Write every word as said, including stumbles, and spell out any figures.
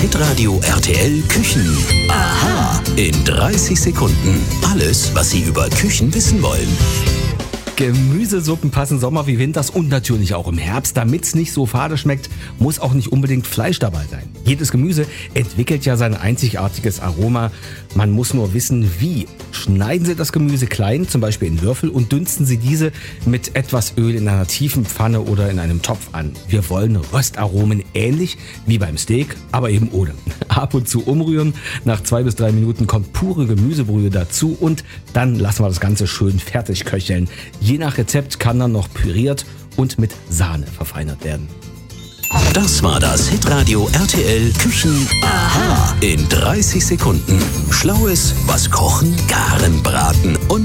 Hitradio R T L Küchen. Aha. In dreißig Sekunden. Alles, was Sie über Küchen wissen wollen. Gemüsesuppen passen Sommer wie Winters und natürlich auch im Herbst. Damit es nicht so fade schmeckt, muss auch nicht unbedingt Fleisch dabei sein. Jedes Gemüse entwickelt ja sein einzigartiges Aroma. Man muss nur wissen, wie. Schneiden Sie das Gemüse klein, zum Beispiel in Würfel, und dünsten Sie diese mit etwas Öl in einer tiefen Pfanne oder in einem Topf an. Wir wollen Röstaromen ähnlich wie beim Steak, aber eben ohne. Ab und zu umrühren. Nach zwei bis drei Minuten kommt pure Gemüsebrühe dazu und dann lassen wir das Ganze schön fertig köcheln. Je nach Rezept kann dann noch püriert und mit Sahne verfeinert werden. Das war das Hitradio R T L Küchen. Aha. In dreißig Sekunden. Schlaues, was kochen, garen, braten und